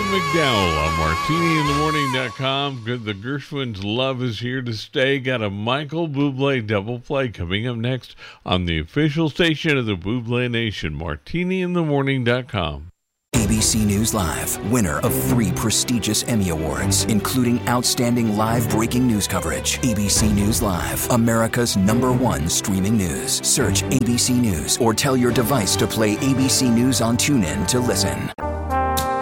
McDowell on MartiniInTheMorning.com. The Gershwins' Love is Here to Stay. Got a Michael Bublé double play coming up next on the official station of the Bublé Nation, MartiniInTheMorning.com. ABC News Live, winner of 3 prestigious Emmy Awards, including Outstanding Live Breaking News Coverage. ABC News Live, America's #1 streaming news. Search ABC News or tell your device to play ABC News on TuneIn to listen.